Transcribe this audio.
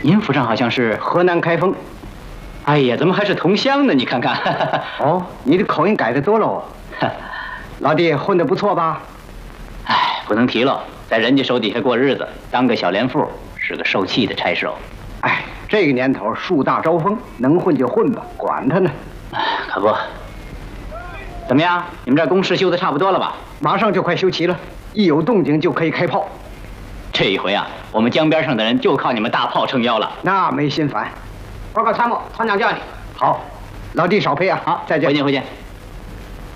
您府上好像是河南开封。 哎呀，怎么还是同乡呢？你看看。 哦，你的口音改得多喽。老弟混得不错吧？ 哎，不能提了，在人家手底下过日子，当个小连副，是个受气的差事哦。 哎，这个年头树大招风，能混就混吧，管他呢。 可不。怎么样？你们这工事修得差不多了吧？ 马上就快修齐了，一有动静就可以开炮。 这一回啊，我们江边上的人就靠你们大炮撑腰了。 那没心烦。报告参谋，团长叫你。好，老弟少陪啊。 好， 再见。 回见。